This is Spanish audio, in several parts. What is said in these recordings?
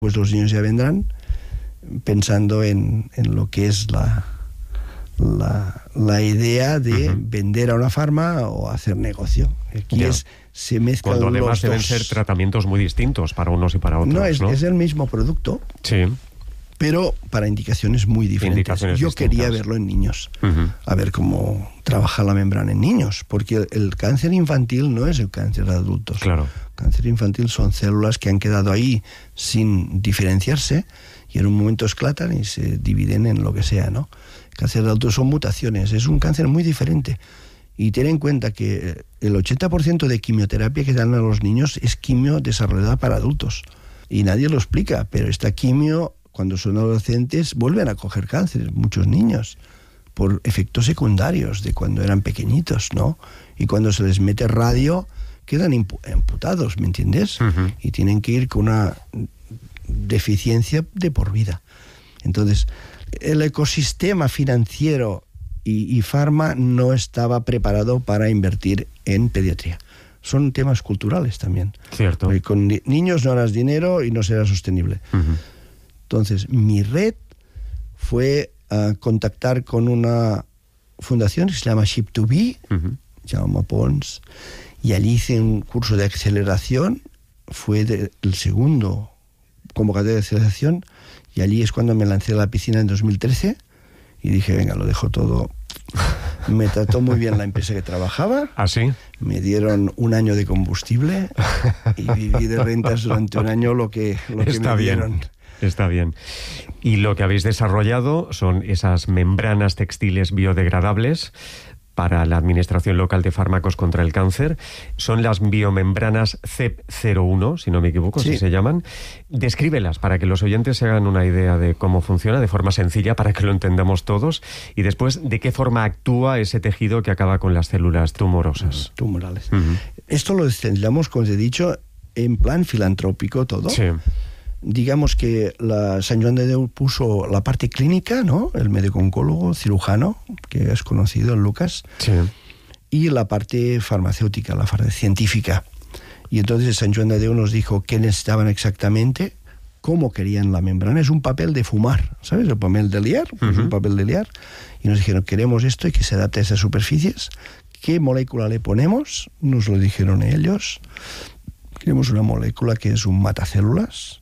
pues los niños ya vendrán pensando en lo que es la idea de vender a una farma o hacer negocio. Aquí se mezclan cuando además los deben dos. ser tratamientos muy distintos para unos y para otros. No, es el mismo producto, sí, pero para indicaciones muy diferentes. Yo distintas. quería verlo en niños, a ver cómo trabaja la membrana en niños, porque el cáncer infantil no es el cáncer de adultos. Claro. El cáncer infantil son células que han quedado ahí sin diferenciarse y en un momento esclatan y se dividen en lo que sea, ¿no? El cáncer de adultos son mutaciones, es un cáncer muy diferente. Y ten en cuenta que el 80% de quimioterapia que dan a los niños es quimio desarrollada para adultos. Y nadie lo explica, pero esta quimio, cuando son adolescentes, vuelven a coger cáncer, muchos niños, por efectos secundarios de cuando eran pequeñitos, ¿no? Y cuando se les mete radio, quedan amputados, ¿me entiendes? Y tienen que ir con una deficiencia de por vida. Entonces, el ecosistema financiero y farma no estaba preparado para invertir en pediatría. Son temas culturales también. Cierto. Porque con niños no harás dinero y no será sostenible. Entonces, mi red fue contactar con una fundación que se llama Ship2Be, Jaume Pons, y allí hice un curso de aceleración, fue el segundo convocatoria de aceleración, y allí es cuando me lancé a la piscina en 2013, y dije, venga, lo dejo todo. Me trató muy bien la empresa que trabajaba. ¿Ah, sí? Me dieron un año de combustible y viví de rentas durante un año lo que me dieron. Está bien. Y lo que habéis desarrollado son esas membranas textiles biodegradables para la Administración Local de Fármacos contra el Cáncer. Son las biomembranas CEP01, si no me equivoco, sí, así se llaman. Descríbelas para que los oyentes se hagan una idea de cómo funciona, de forma sencilla, para que lo entendamos todos. Y después, de qué forma actúa ese tejido que acaba con las células tumorosas. Tumorales. Esto lo desarrollamos, como os he dicho, en plan filantrópico todo. Sí. Digamos que Sant Joan de Déu puso la parte clínica, ¿no? El médico oncólogo, cirujano, que es conocido, el Lucas, sí, y la parte farmacéutica, la parte científica. Y entonces Sant Joan de Déu nos dijo qué necesitaban exactamente, cómo querían la membrana. Es un papel de fumar, ¿sabes? El papel de liar, es un papel de liar. Y nos dijeron, queremos esto y que se adapte a esas superficies. ¿Qué molécula le ponemos? Nos lo dijeron ellos. Queremos una molécula que es un matacélulas.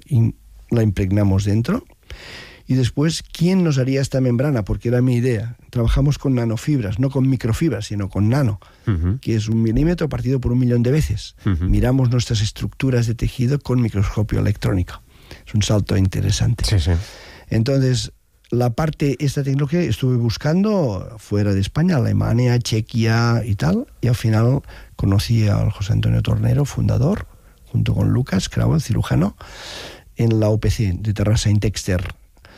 La impregnamos dentro y después, ¿quién nos haría esta membrana? Porque era mi idea. Trabajamos con nanofibras, no con microfibras, sino con nano, que es 1 milímetro partido por 1.000.000 de veces. Miramos nuestras estructuras de tejido con microscopio electrónico. Es un salto interesante. Sí, sí. Entonces, esta tecnología estuve buscando fuera de España, Alemania, Chequia y tal, y al final conocí al José Antonio Tornero, fundador, junto con Lucas Cravo, el cirujano, en la UPC de Terrassa Intexter.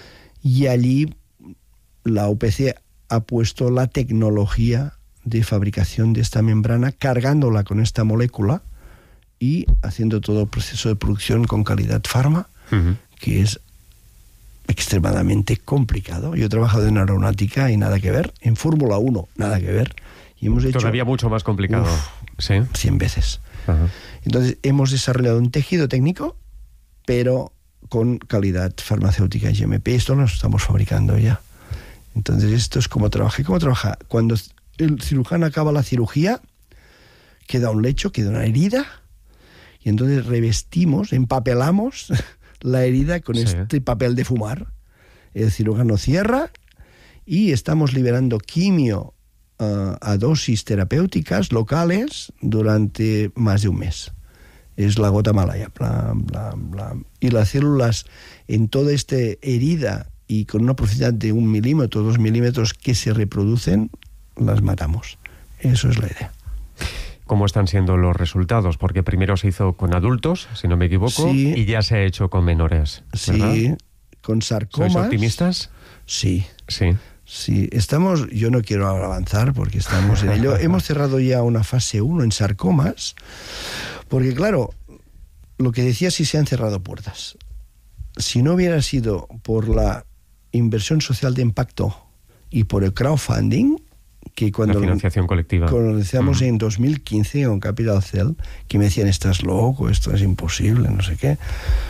Y allí la UPC ha puesto la tecnología de fabricación de esta membrana, cargándola con esta molécula y haciendo todo el proceso de producción con calidad farma, que es extremadamente complicado. Yo he trabajado en aeronáutica y nada que ver, en Fórmula 1 nada que ver. Y hemos hecho todavía mucho más complicado. ¿Sí? 100 veces. Entonces hemos desarrollado un tejido técnico, pero con calidad farmacéutica GMP. Esto lo estamos fabricando ya. Entonces esto es como trabaja. ¿Cómo trabaja? Cuando el cirujano acaba la cirugía, queda un lecho, queda una herida, y entonces revestimos, empapelamos la herida con este papel de fumar. El cirujano cierra y estamos liberando quimio a dosis terapéuticas locales durante más de un mes. Es la gota malaya, bla, bla, bla. Y las células en toda esta herida y con una profundidad de 1 milímetro, 2 milímetros que se reproducen, las matamos. Eso es la idea. ¿Cómo están siendo los resultados? Porque primero se hizo con adultos, si no me equivoco, sí, y ya se ha hecho con menores, ¿verdad? Sí, con sarcomas. ¿Sois optimistas? Sí. Sí. Sí, yo no quiero avanzar porque estamos en ello. Hemos cerrado ya una fase 1 en sarcomas, porque claro, lo que decía, si se han cerrado puertas. Si no hubiera sido por la inversión social de impacto y por el crowdfunding, que cuando la financiación colectiva. Cuando lo decíamos en 2015 con Capital Cell, que me decían, estás loco, esto es imposible, no sé qué.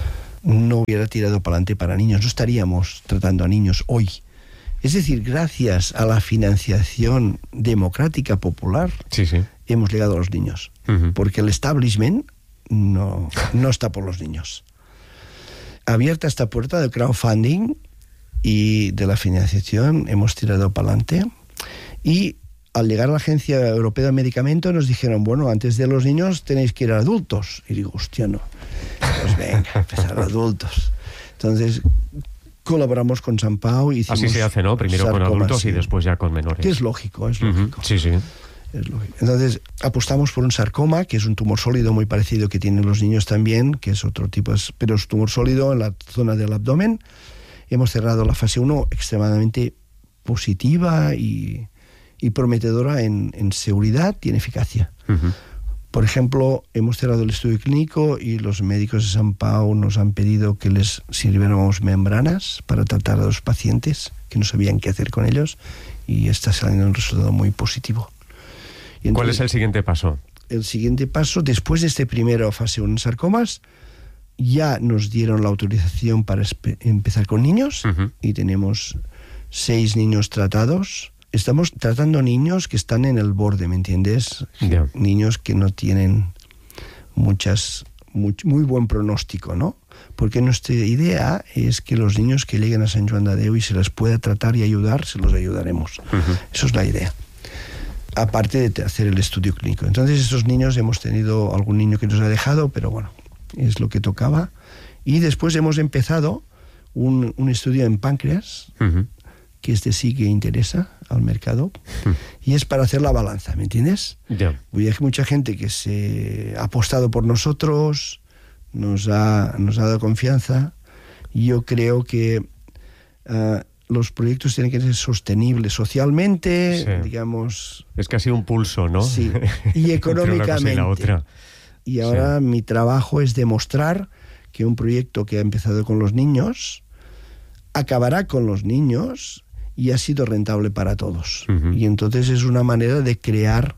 no hubiera tirado para adelante para niños, no estaríamos tratando a niños hoy. Es decir, gracias a la financiación democrática popular, hemos llegado a los niños. Porque el establishment no está por los niños. Abierta esta puerta del crowdfunding y de la financiación, hemos tirado para adelante. Y al llegar a la Agencia Europea de Medicamentos nos dijeron, bueno, antes de los niños tenéis que ir a adultos. Y digo, hostia, no. Pues venga, empezar a adultos. Entonces colaboramos con Sant Pau. Así se hace, ¿no? Primero con adultos y después ya con menores. Que es lógico, es lógico. Sí. Es lógico. Entonces apostamos por un sarcoma, que es un tumor sólido muy parecido que tienen los niños también, que es otro tipo, pero es tumor sólido en la zona del abdomen. Hemos cerrado la fase 1 extremadamente positiva y prometedora en seguridad y en eficacia. Por ejemplo, hemos cerrado el estudio clínico y los médicos de Sant Pau nos han pedido que les sirviéramos membranas para tratar a los pacientes que no sabían qué hacer con ellos, y está saliendo un resultado muy positivo. Y entonces, ¿cuál es el siguiente paso? El siguiente paso, después de este primero fase 1 en sarcomas, ya nos dieron la autorización para empezar con niños, y tenemos 6 niños tratados. Estamos tratando niños que están en el borde, ¿me entiendes? Yeah. Niños que no tienen muy buen pronóstico, ¿no? Porque nuestra idea es que los niños que lleguen a Sant Joan de Déu y se les pueda tratar y ayudar, se los ayudaremos. Eso es la idea. Aparte de hacer el estudio clínico. Entonces, estos niños, hemos tenido algún niño que nos ha dejado, pero bueno, es lo que tocaba. Y después hemos empezado un estudio en páncreas, que sí que interesa al mercado, y es para hacer la balanza, ¿me entiendes? Hay mucha gente que se ha apostado por nosotros, nos ha dado confianza, y yo creo que los proyectos tienen que ser sostenibles socialmente, digamos. Es casi un pulso, ¿no? Sí, y económicamente. Entre una cosa y la otra. Y ahora mi trabajo es demostrar que un proyecto que ha empezado con los niños acabará con los niños y ha sido rentable para todos. Y entonces es una manera de crear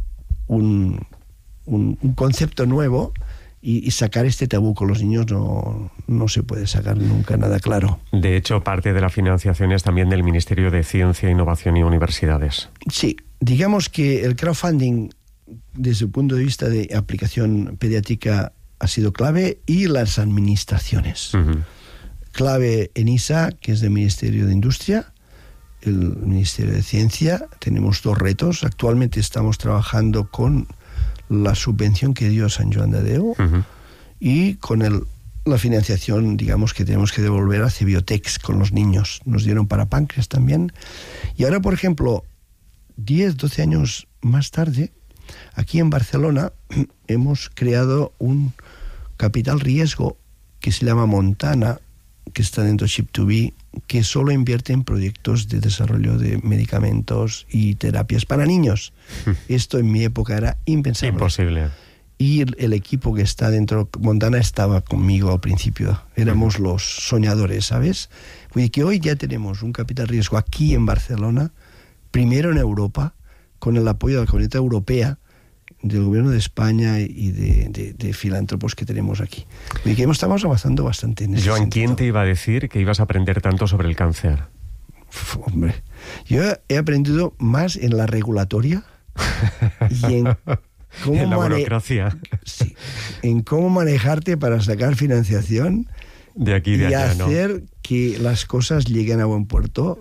un concepto nuevo y sacar este tabú. Con los niños no se puede sacar nunca nada claro. De hecho, parte de la financiación es también del Ministerio de Ciencia, Innovación y Universidades. Sí, digamos que el crowdfunding, desde el punto de vista de aplicación pediátrica, ha sido clave, y las administraciones. Clave en ISA, que es del Ministerio de Industria, el Ministerio de Ciencia. Tenemos 2 retos. Actualmente estamos trabajando con la subvención que dio Sant Joan de Déu y con la financiación, digamos, que tenemos que devolver a Cebiotex con los niños. Nos dieron para páncreas también. Y ahora, por ejemplo, 10, 12 años más tarde, aquí en Barcelona hemos creado un capital riesgo que se llama Montana, que está dentro de Chip2B, que solo invierte en proyectos de desarrollo de medicamentos y terapias para niños. Esto en mi época era impensable. Imposible. Y el equipo que está dentro, Montana, estaba conmigo al principio. Éramos los soñadores, ¿sabes? Y que hoy ya tenemos un capital riesgo aquí en Barcelona, primero en Europa, con el apoyo de la Comunidad Europea, del Gobierno de España y de filántropos que tenemos aquí. Y que estamos avanzando bastante en ese Joan, ¿quién te iba a decir que ibas a aprender tanto sobre el cáncer? Hombre, yo he aprendido más en la regulatoria y en cómo en la burocracia. Sí, en cómo manejarte para sacar financiación de aquí de y allá, hacer que las cosas lleguen a buen puerto.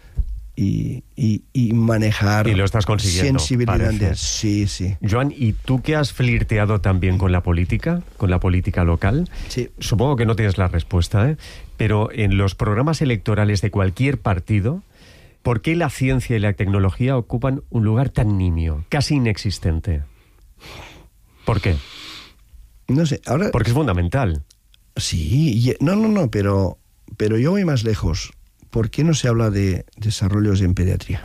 Y manejar. Y lo estás consiguiendo, sensibilidad. Sí. Joan, ¿y tú que has flirteado también con la política local? Sí. Supongo que no tienes la respuesta, pero en los programas electorales de cualquier partido, ¿por qué la ciencia y la tecnología ocupan un lugar tan nimio, casi inexistente? ¿Por qué? No sé, ahora. Porque es fundamental. Sí, no, pero yo voy más lejos. ¿Por qué no se habla de desarrollos en pediatría?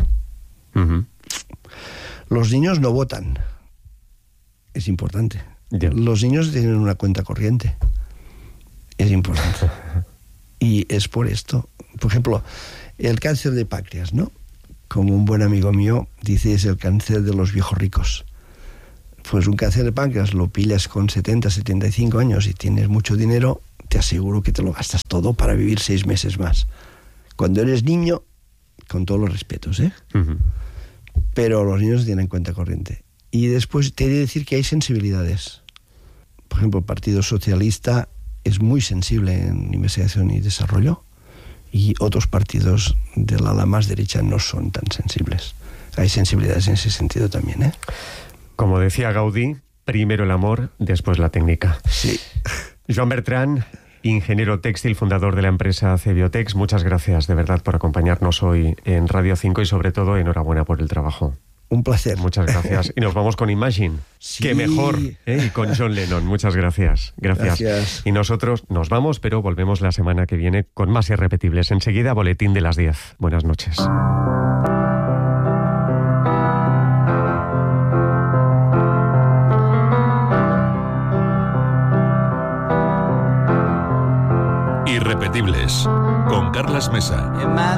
Los niños no votan. Es importante. Los niños tienen una cuenta corriente. Es importante. Y es por esto. Por ejemplo, el cáncer de páncreas, ¿no? Como un buen amigo mío dice, es el cáncer de los viejos ricos. Pues un cáncer de páncreas lo pillas con 70, 75 años y tienes mucho dinero, te aseguro que te lo gastas todo para vivir 6 meses más. Cuando eres niño, con todos los respetos, Uh-huh. pero los niños tienen cuenta corriente. Y después te he de decir que hay sensibilidades. Por ejemplo, el Partido Socialista es muy sensible en investigación y desarrollo, y otros partidos del ala más derecha no son tan sensibles. Hay sensibilidades en ese sentido también, Como decía Gaudí, primero el amor, después la técnica. Sí. Joan Bertran, ingeniero textil, fundador de la empresa Cebiotex, muchas gracias de verdad por acompañarnos hoy en Radio 5 y sobre todo enhorabuena por el trabajo. Un placer. Muchas gracias. Y nos vamos con Imagine. Sí. ¡Qué mejor! Y con John Lennon. Muchas gracias. Gracias. Y nosotros nos vamos, pero volvemos la semana que viene con más irrepetibles. Enseguida, boletín de las 10. Buenas noches. Irrepetibles, con Carlas Mesa.